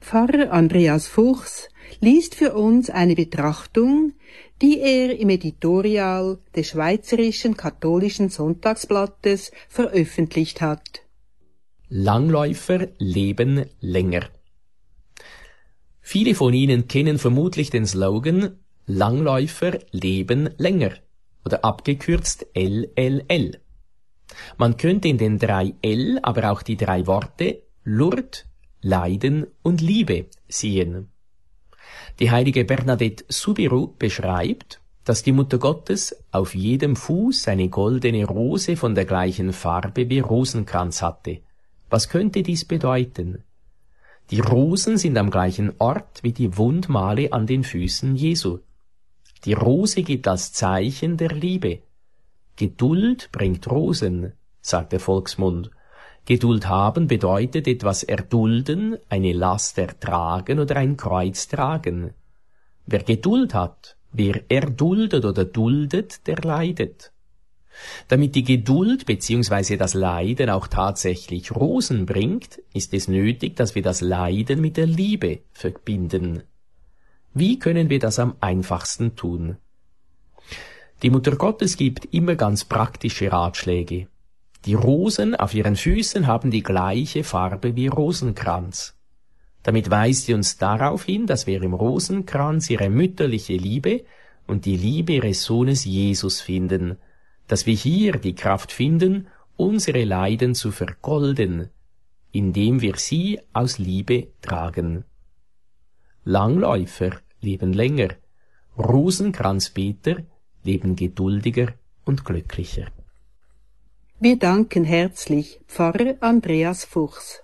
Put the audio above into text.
Pfarrer Andreas Fuchs liest für uns eine Betrachtung, die er im Editorial des Schweizerischen Katholischen Sonntagsblattes veröffentlicht hat. Langläufer leben länger. Viele von Ihnen kennen vermutlich den Slogan Langläufer leben länger oder abgekürzt LLL. Man könnte in den 3 L aber auch die 3 Worte Lourdes, Leiden und Liebe sehen. Die heilige Bernadette Soubirous beschreibt, dass die Mutter Gottes auf jedem Fuß eine goldene Rose von der gleichen Farbe wie Rosenkranz hatte. Was könnte dies bedeuten? Die Rosen sind am gleichen Ort wie die Wundmale an den Füßen Jesu. Die Rose gibt als Zeichen der Liebe. Geduld bringt Rosen, sagt der Volksmund. Geduld haben bedeutet etwas erdulden, eine Last ertragen oder ein Kreuz tragen. Wer Geduld hat, wer erduldet oder duldet, der leidet. Damit die Geduld bzw. das Leiden auch tatsächlich Rosen bringt, ist es nötig, dass wir das Leiden mit der Liebe verbinden. Wie können wir das am einfachsten tun? Die Mutter Gottes gibt immer ganz praktische Ratschläge. Die Rosen auf ihren Füßen haben die gleiche Farbe wie Rosenkranz. Damit weist sie uns darauf hin, dass wir im Rosenkranz ihre mütterliche Liebe und die Liebe ihres Sohnes Jesus finden, dass wir hier die Kraft finden, unsere Leiden zu vergolden, indem wir sie aus Liebe tragen. Langläufer leben länger, Rosenkranzbeter leben geduldiger und glücklicher. Wir danken herzlich Pfarrer Andreas Fuchs.